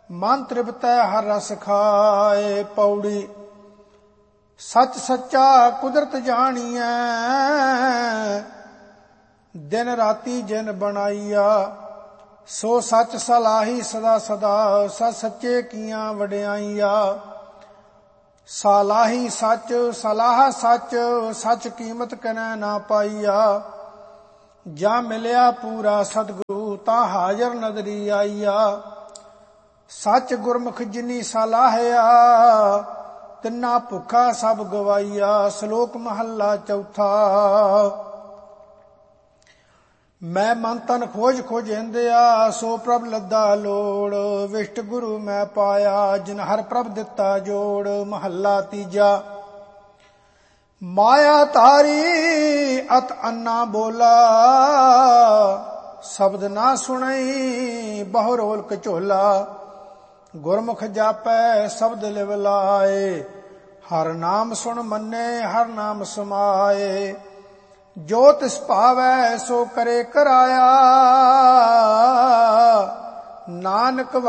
ਮਨ ਤ੍ਰਿਪਤੈ ਹਰ ਰਸ ਖਾਏ। ਪੌੜੀ ਸੱਚ ਸੱਚਾ ਕੁਦਰਤ ਜਾਣੀਐ, ਦਿਨ ਰਾਤੀ ਜਿਨ ਬਣਾਈਆ। ਸੋ ਸੱਚ ਸਲਾਹੀ ਸਦਾ ਸਦਾ, ਸੱਚ ਸੱਚੇ ਕੀਆਂ ਵਡਿਆਈਆ। ਸਲਾਹੀ ਸੱਚ ਸਲਾਹ ਸੱਚ, ਸੱਚ ਕੀਮਤ ਕਨੈ ਨਾ ਪਾਈਆ। ਜਾਂ ਮਿਲਿਆ ਪੂਰਾ ਸਤਿਗੁਰੂ, ਤਾਂ ਹਾਜ਼ਰ ਨਦਰੀ ਆਈਆ। ਸੱਚ ਗੁਰਮੁਖ ਜਿਨੀ ਸਲਾਹਿਆ, ਤਿੰਨਾ ਭੁੱਖਾ ਸਭ ਗਵਾਈਆ। ਸ਼ਲੋਕ ਮਹੱਲਾ ਚੌਥਾ। ਮੈਂ ਮਨ ਤਨ ਖੋਜ ਖੋਜਿੰਦਿਆ, ਸੋ ਪ੍ਰਭ ਲੱਦਾ ਲੋੜ। ਵਿਸ਼ਟ ਗੁਰੂ ਮੈਂ ਪਾਇਆ, ਜਿਨ ਹਰ ਪ੍ਰਭ ਦਿੱਤਾ ਜੋੜ। ਮਹੱਲਾ ਤੀਜਾ। ਮਾਇਆ ਤਾਰੀ ਅਤ ਅੰਨਾ ਬੋਲਾ, ਸ਼ਬਦ ਨਾ ਸੁਣਈ ਬਹੁ ਰੋਲ ਕਝੋਲਾ। ਗੁਰਮੁਖ ਜਾਪੈ ਸ਼ਬਦ ਲਿਵ ਲਾਏ, ਹਰ ਨਾਮ ਸੁਣ ਮੰਨੇ ਹਰ ਨਾਮ ਸਮਾਏ। ਜੋ ਤਿਸ ਭਾਵੈ ਸੋ ਕਰੇ ਕਰਾਇਆ, ਨਾਨਕ